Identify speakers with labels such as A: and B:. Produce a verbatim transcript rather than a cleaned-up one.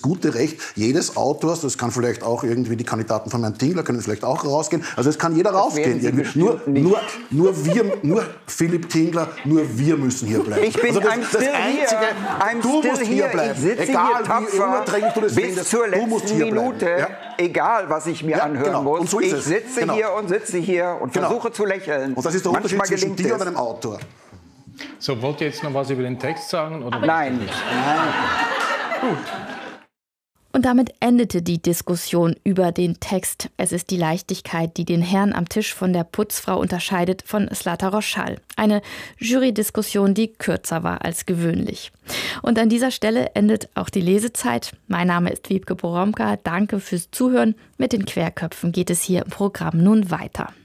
A: gute Recht jedes Autors, das kann vielleicht auch irgendwie die Kandidaten von Herrn Tingler, können vielleicht auch rausgehen, also es kann jeder
B: das
A: rausgehen. Nur, nur, nur wir, nur Philipp Tingler, nur wir müssen hier bleiben.
B: Ich bin
A: also das,
B: I'm
A: das
B: still
A: Einzige,
B: here. I'm
A: du
B: still
A: musst hier
B: here.
A: bleiben.
B: Ich sitze
A: Egal
B: hier tapfer
A: du das
B: bis
A: findest,
B: zur
A: du musst
B: letzten
A: hier
B: Minute,
A: bleiben. Ja?
B: egal was ich mir
A: Ja,
B: anhören
A: genau.
B: muss.
A: Und so ist
B: ich
A: es.
B: sitze
A: Genau.
B: hier und sitze hier und
A: Genau.
B: versuche zu lächeln.
A: Und das ist der Unterschied
B: Manchmal
A: zwischen
B: gelingt
A: dir
B: es.
A: und einem Autor.
C: So, wollt ihr jetzt noch was über den Text sagen? Oder?
B: Nein.
C: Gut.
D: Und damit endete die Diskussion über den Text. Es ist die Leichtigkeit, die den Herrn am Tisch von der Putzfrau unterscheidet von Zlata Roschal. Eine Jury-Diskussion, die kürzer war als gewöhnlich. Und an dieser Stelle endet auch die Lesezeit. Mein Name ist Wiebke Boromka. Danke fürs Zuhören. Mit den Querköpfen geht es hier im Programm nun weiter.